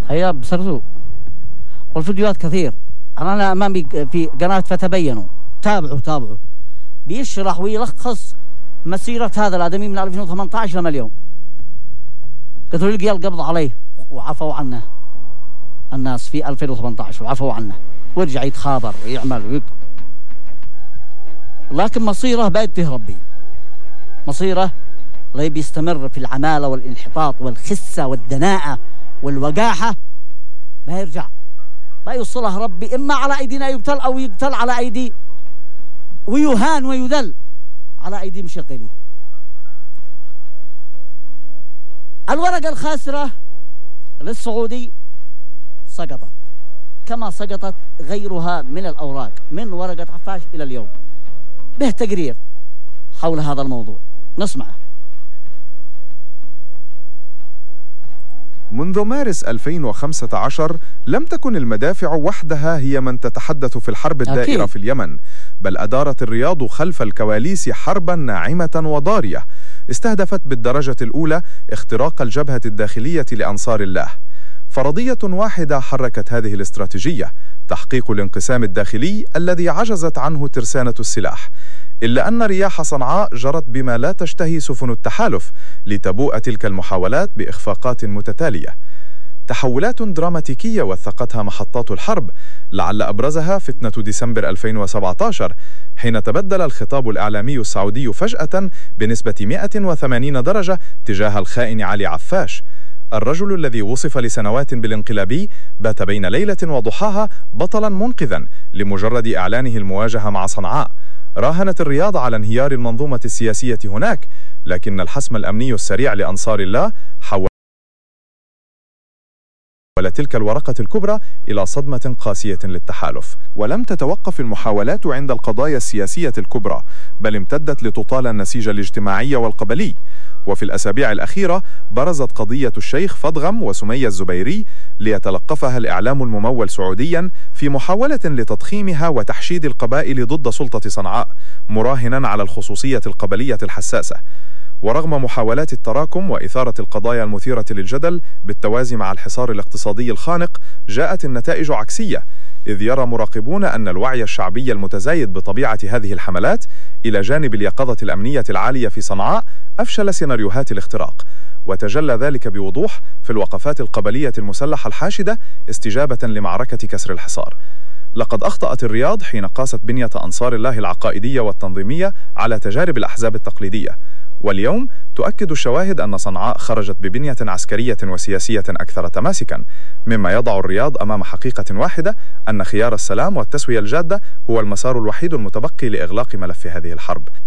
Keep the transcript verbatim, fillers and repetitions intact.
هيا بسرتو، والفيديوهات كثير. أنا أمامي في قناة فتبينوا، تابعوا تابعوا بيشرح ويلخص مسيرة هذا الآدمي من ألفين وثمانية عشر لما اليوم. قدروا يلقي القبض عليه وعفوا عنه الناس في ألفين وثمانية عشر وعفوا عنه، ورجع يتخابر ويعمل ويكتب. لكن مصيره بايد فيه ربي، مصيره لا بيستمر في العمالة والانحطاط والخسة والدناءة والوقاحة، ما يرجع، ما يوصله ربي إما على أيدينا يقتل أو يقتل على أيدي ويهان ويذل على أيدي مشغليه. الورقة الخاسرة للسعودي سقطت كما سقطت غيرها من الأوراق من ورقة عفاش إلى اليوم. به تقرير حول هذا الموضوع، نسمعه. منذ مارس ألفين وخمسة عشر لم تكن المدافع وحدها هي من تتحدث في الحرب الدائرة أكيد. في اليمن، بل أدارت الرياض خلف الكواليس حربا ناعمة وضارية استهدفت بالدرجة الأولى اختراق الجبهة الداخلية لأنصار الله. فرضية واحدة حركت هذه الاستراتيجية: تحقيق الانقسام الداخلي الذي عجزت عنه ترسانة السلاح. إلا أن رياح صنعاء جرت بما لا تشتهي سفن التحالف لتبوء تلك المحاولات بإخفاقات متتالية. تحولات دراماتيكية وثقتها محطات الحرب، لعل أبرزها فتنة ديسمبر ألفين وسبعة عشر، حين تبدل الخطاب الإعلامي السعودي فجأة بنسبة مئة وثمانين درجة تجاه الخائن علي عفاش. الرجل الذي وصف لسنوات بالانقلابي بات بين ليلة وضحاها بطلا منقذا لمجرد إعلانه المواجهة مع صنعاء. راهنت الرياض على انهيار المنظومة السياسية هناك، لكن الحسم الأمني السريع لأنصار الله حول تلك الورقة الكبرى إلى صدمة قاسية للتحالف. ولم تتوقف المحاولات عند القضايا السياسية الكبرى، بل امتدت لتطال النسيج الاجتماعي والقبلي. وفي الأسابيع الأخيرة برزت قضية الشيخ فضغم وسمية الزبيري ليتلقفها الإعلام الممول سعوديا في محاولة لتضخيمها وتحشيد القبائل ضد سلطة صنعاء، مراهنا على الخصوصية القبلية الحساسة. ورغم محاولات التراكم وإثارة القضايا المثيرة للجدل بالتوازي مع الحصار الاقتصادي الخانق، جاءت النتائج عكسية، إذ يرى مراقبون أن الوعي الشعبي المتزايد بطبيعة هذه الحملات إلى جانب اليقظة الأمنية العالية في صنعاء أفشل سيناريوهات الاختراق. وتجلى ذلك بوضوح في الوقفات القبلية المسلحة الحاشدة استجابة لمعركة كسر الحصار. لقد أخطأت الرياض حين قاست بنية أنصار الله العقائدية والتنظيمية على تجارب الأحزاب التقليدية، واليوم تؤكد الشواهد أن صنعاء خرجت ببنية عسكرية وسياسية أكثر تماسكا، مما يضع الرياض أمام حقيقة واحدة: أن خيار السلام والتسوية الجادة هو المسار الوحيد المتبقي لإغلاق ملف هذه الحرب.